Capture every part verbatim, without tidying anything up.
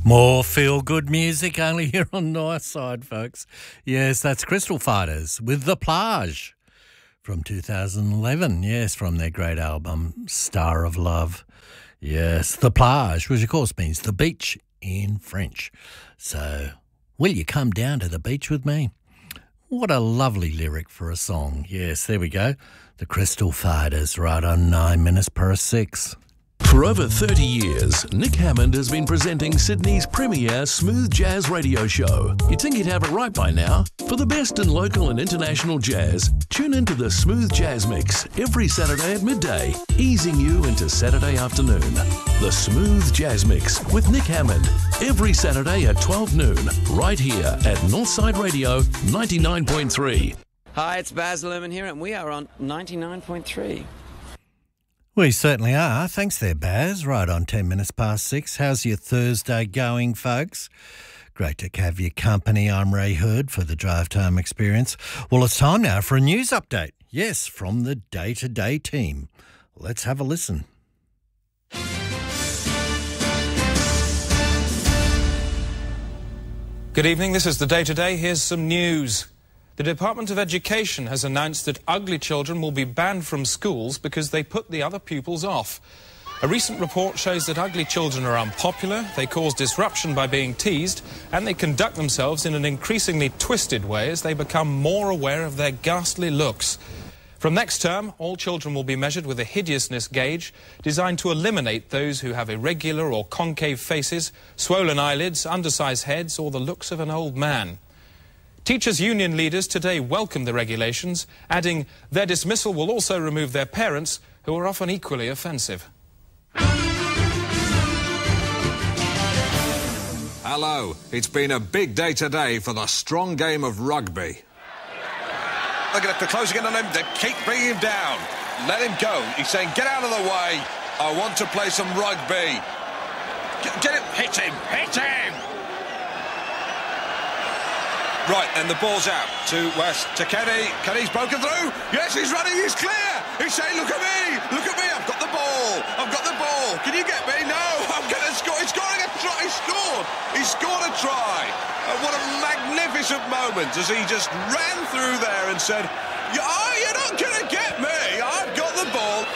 More feel-good music only here on Northside, folks. Yes, that's Crystal Fighters with The Plage from two thousand eleven. Yes, from their great album, Star of Love. Yes, The Plage, which of course means the beach in French. So, will you come down to the beach with me? What a lovely lyric for a song. Yes, there we go. The Crystal Fighters, right on nine minutes per six. For over thirty years, Nick Hammond has been presenting Sydney's premier smooth jazz radio show. You'd think he'd have it right by now. For the best in local and international jazz, tune into the Smooth Jazz Mix every Saturday at midday, easing you into Saturday afternoon. The Smooth Jazz Mix with Nick Hammond, every Saturday at twelve noon, right here at Northside Radio ninety-nine point three. Hi, it's Baz Luhrmann here, and we are on ninety-nine point three. We certainly are. Thanks there, Baz. Right on ten minutes past six. How's your Thursday going, folks? Great to have your company. I'm Ray Hurd for the Drive Time Experience. Well, it's time now for a news update. Yes, from the day-to-day team. Let's have a listen. Good evening. This is the day-to-day. Here's some news. The Department of Education has announced that ugly children will be banned from schools because they put the other pupils off. A recent report shows that ugly children are unpopular, they cause disruption by being teased, and they conduct themselves in an increasingly twisted way as they become more aware of their ghastly looks. From next term, all children will be measured with a hideousness gauge designed to eliminate those who have irregular or concave faces, swollen eyelids, undersized heads, or the looks of an old man. Teachers' union leaders today welcomed the regulations, adding their dismissal will also remove their parents, who are often equally offensive. Hello, it's been a big day today for the strong game of rugby. They're going to have to close again on him. They keep bringing him down. Let him go. He's saying, get out of the way. I want to play some rugby. Get, get him. Hit him. Hit him. Right, and the ball's out to West, to Kenny. Kenny's broken through. Yes, he's running, he's clear. He's saying, look at me, look at me, I've got the ball. I've got the ball. Can you get me? No, I'm going to score. He's scoring a try. He scored. He scored a try. Uh, what a magnificent moment as he just ran through there and said, oh, you're not going to get me. I've got the ball.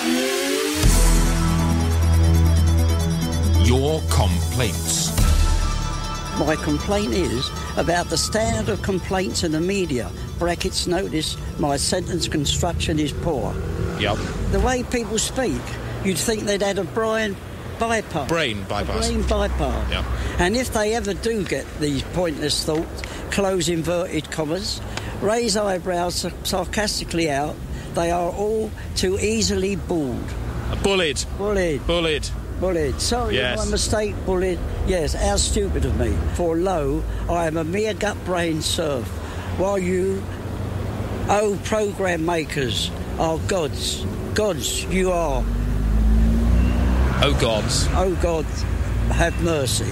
Your complaints. My complaint is about the standard of complaints in the media. Brackets notice my sentence construction is poor. Yep. The way people speak, you'd think they'd had a brain bypass. Brain bypass. A brain bypass. Yep. And if they ever do get these pointless thoughts, close inverted commas, raise eyebrows sarcastically out, they are all too easily bullied. Bullied. Bullied. Bullied. Bullied. Sorry, yes. My mistake, bullied. Yes, how stupid of me. For lo, I am a mere gut-brain serf, while you, oh, program makers, are gods. Gods, you are. Oh, gods. Oh, God, have mercy.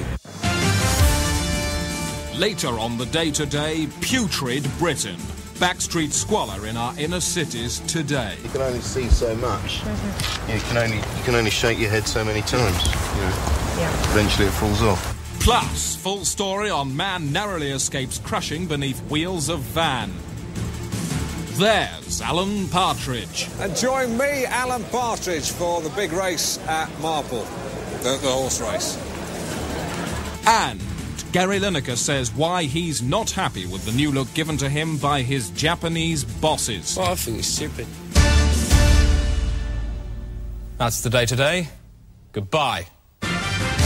Later on the day-to-day, putrid Britain. Backstreet squalor in our inner cities today. You can only see so much. Mm-hmm. You can only you can only shake your head so many times. You know. Yeah. Eventually it falls off. Plus, full story on man narrowly escapes crushing beneath wheels of van. There's Alan Partridge. And join me, Alan Partridge, for the big race at Marple, the, the horse race. And Gary Lineker says why he's not happy with the new look given to him by his Japanese bosses. Well, I think it's stupid. That's the day-to-day. Goodbye.